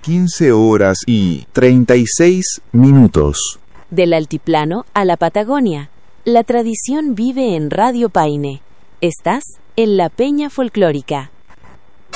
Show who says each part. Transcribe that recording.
Speaker 1: 15:36.
Speaker 2: Del altiplano a la Patagonia, la tradición vive en Radio Paine. Estás en la Peña Folclórica.